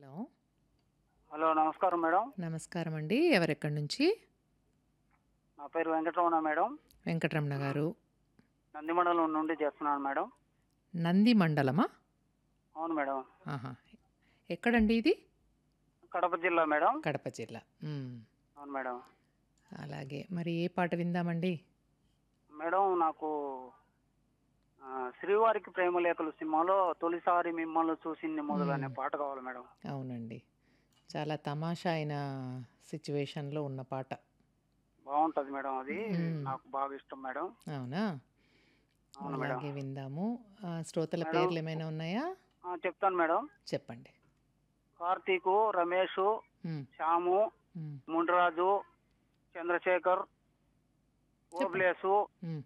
Hello. Hello నమస్కారం madam. నమస్కారం అండి. ఎవరెక్కడి నుంచి? నా పేరు వెంకటరమణ మేడం. వెంకటరమణ గారు. నంది మండలం నుండి చేస్తున్నాను మేడం. నంది మండలమా? అవును మేడం. ఆహా! ఎక్కడండి ఇది? కడప జిల్లా మేడం. కడప జిల్లా. హ్మ్. అవును మేడం. అలాగే. మరి ఏ పాట విందామండి? మేడం నాకు 'శ్రీవారికి ప్రేమలేఖలు' సినిమాలో 'తొలిసారి మిమ్మల్ని చూసింది మొదలు' హ్మ్. అనే పాట కావాలి మేడం. అవునండి. చాలా తమాషా అయిన సిట్యుయేషన్‌లో ఉన్న పాట. బావుంటది మేడం అది. హ్మ్. నాకు బాగా ఇష్టం మేడం. అవునా? అవును మేడం. అలాగే విందాము. శ్రోతల మేడం పేర్లేమైనా ఉన్నాయా? చెప్తాను మేడం. చెప్పండి. కార్తీకు, రమేషు, హ్మ్. శ్యాము, హ్మ్. మునిరాజు, చంద్రశేఖర్, చెప్పండి. ఓబ్లేసు, హ్మ్.